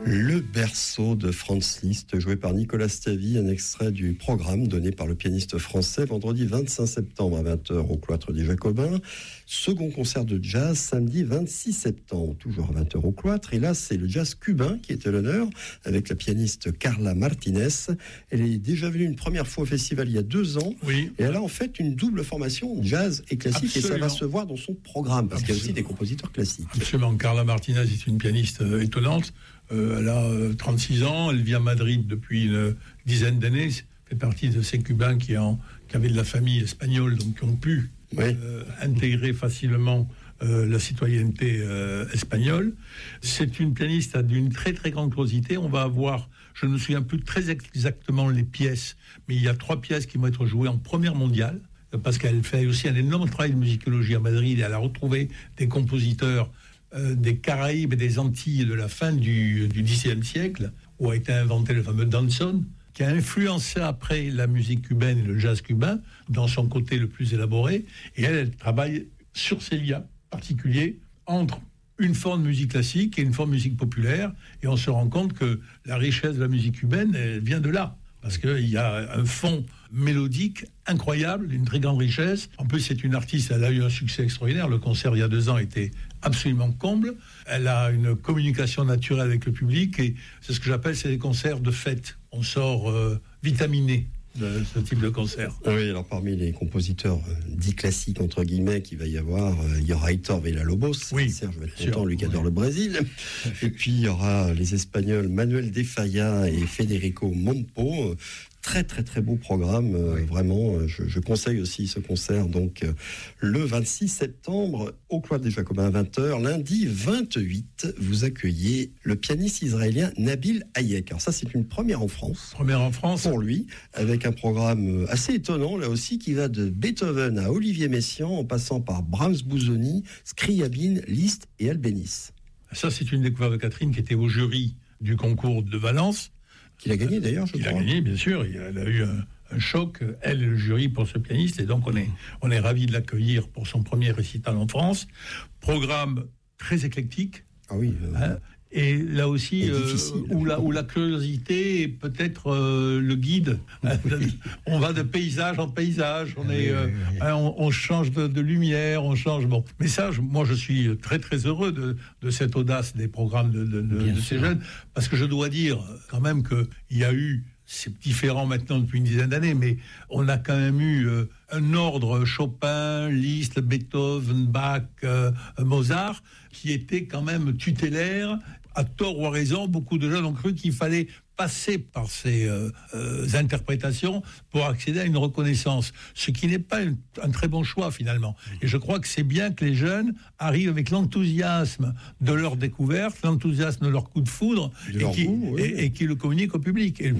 Le berceau de Franz Liszt, joué par Nicolas Stavi, un extrait du programme donné par le pianiste français vendredi 25 septembre à 20h au Cloître des Jacobins. Second concert de jazz samedi 26 septembre, toujours à 20h au Cloître. Et là, c'est le jazz cubain qui est à l'honneur avec la pianiste Carla Martinez. Elle est déjà venue une première fois au festival il y a 2 ans. Oui. Et elle a en fait une double formation, jazz et classique. Absolument. Et ça va se voir dans son programme parce qu'il y a aussi des compositeurs classiques. Absolument. Carla Martinez est une pianiste étonnante. Elle a 36 ans, elle vit à Madrid depuis une dizaine d'années, fait partie de ces Cubains qui avaient de la famille espagnole, donc qui ont pu intégrer facilement la citoyenneté espagnole. C'est une pianiste d'une très très grande curiosité. On va avoir, je ne me souviens plus très exactement les pièces, mais il y a 3 pièces qui vont être jouées en première mondiale, parce qu'elle fait aussi un énorme travail de musicologie à Madrid et elle a retrouvé des compositeurs des Caraïbes et des Antilles de la fin du XXe siècle, où a été inventé le fameux danzón, qui a influencé après la musique cubaine et le jazz cubain, dans son côté le plus élaboré. Et elle travaille sur ces liens particuliers entre une forme de musique classique et une forme de musique populaire. Et on se rend compte que la richesse de la musique cubaine, elle vient de là. Parce qu'il y a un fond mélodique incroyable, d'une très grande richesse. En plus, c'est une artiste, elle a eu un succès extraordinaire. Le concert, il y a 2 ans, était absolument comble. Elle a une communication naturelle avec le public et c'est ce que j'appelle, c'est des concerts de fête. On sort vitaminé de ce type de concert. Oui, alors parmi les compositeurs dits classiques, entre guillemets, qu'il va y avoir, il y aura Héctor Villa-Lobos, oui, Serge va être content, lui qui adore le Brésil. Et puis il y aura les Espagnols Manuel de Falla et Federico Mompo. Très très très beau programme, vraiment. Je conseille aussi ce concert donc le 26 septembre au Cloître des Jacobins à 20h. Lundi 28, vous accueillez le pianiste israélien Nabil Hayek. Alors ça, c'est une première en France. Première en France pour lui, avec un programme assez étonnant là aussi qui va de Beethoven à Olivier Messiaen en passant par Brahms, Busoni, Scriabine, Liszt et Albéniz. Ça, c'est une découverte de Catherine qui était au jury du concours de Valence. Qu'il a gagné d'ailleurs, je crois. Il a gagné, bien sûr. Elle a eu un choc, elle et le jury, pour ce pianiste. Et donc, on est ravis de l'accueillir pour son premier récital en France. Programme très éclectique. Ah oui. Et là aussi, où la curiosité est peut-être le guide. On va de paysage en paysage. On change de lumière, on change. Bon, mais ça, moi, je suis très très heureux de cette audace des programmes de ces jeunes, parce que je dois dire quand même que il y a eu. C'est différent maintenant depuis une dizaine d'années, mais on a quand même eu un ordre Chopin, Liszt, Beethoven, Bach, Mozart, qui était quand même tutélaire. À tort ou à raison, beaucoup de jeunes ont cru qu'il fallait passer par ces interprétations pour accéder à une reconnaissance, ce qui n'est pas un très bon choix finalement. Et je crois que c'est bien que les jeunes arrivent avec l'enthousiasme de leur découverte, l'enthousiasme de leur coup de foudre, et qui le communiquent au public. Et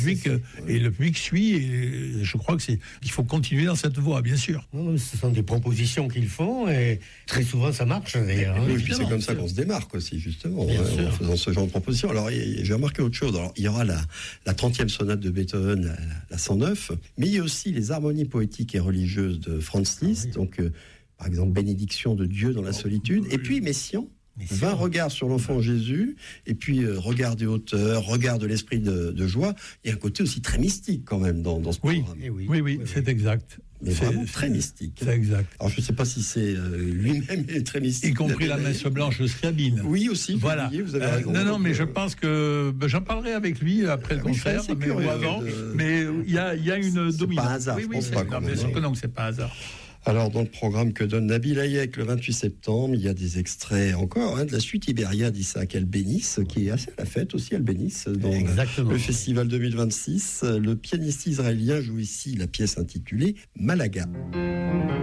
le public suit, et je crois qu'il faut continuer dans cette voie, bien sûr. Ce sont des propositions qu'ils font, et très souvent ça marche d'ailleurs. Et puis c'est comme ça qu'on se démarque aussi, justement, en faisant ce genre de propositions. Alors j'ai remarqué autre chose. Alors, il y aura la 30e sonate de Beethoven, la 109, mais il y a aussi les harmonies poétiques et religieuses de Franz Liszt, donc par exemple Bénédiction de Dieu dans la solitude, et puis Messiaen, 20 regards sur l'enfant Jésus, et puis regard des hauteurs, regard de l'esprit de joie. Il y a un côté aussi très mystique quand même dans ce programme. Oui, c'est exact. Mais vraiment très mystique. C'est exact. Alors je ne sais pas si c'est lui-même très mystique. Y compris la messe blanche de Scriabine. Oui aussi. Voilà. Vous avez raison. Non, mais je pense que j'en parlerai avec lui après le concert, ou avant. Mais il y a une dominante. C'est pas un hasard. Je pense pas. Bien sûr que non, c'est pas un hasard. Alors, dans le programme que donne Nabil Hayek le 28 septembre, il y a des extraits encore de la suite Iberia d'Isaac Albéniz, qui est assez à la fête aussi, Albéniz, dans le festival 2026. Le pianiste israélien joue ici la pièce intitulée Malaga.